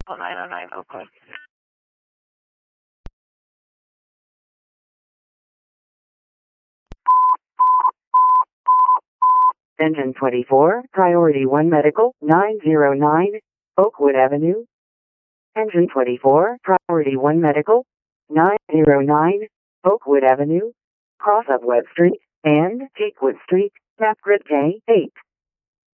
909 Oakland. Engine 24, Priority 1 Medical, 909 Oakwood Avenue. Engine 24, Priority 1 Medical, 909 Oakwood Avenue. Cross up Webb Street and Gatewood Street, map grid K8.